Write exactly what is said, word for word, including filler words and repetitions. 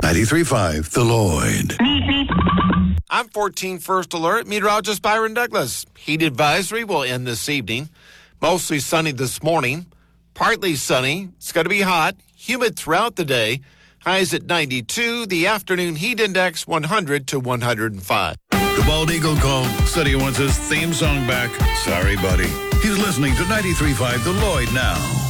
ninety-three point five The Lloyd. I'm fourteen First Alert meteorologist Byron Douglas. Heat advisory will end this evening. Mostly sunny this morning. Partly sunny. It's going to be hot. Humid throughout the day. Highs at ninety-two. The afternoon heat index one hundred to one hundred five. The bald eagle called, said he wants his theme song back. Sorry, buddy. He's listening to ninety-three point five The Lloyd now.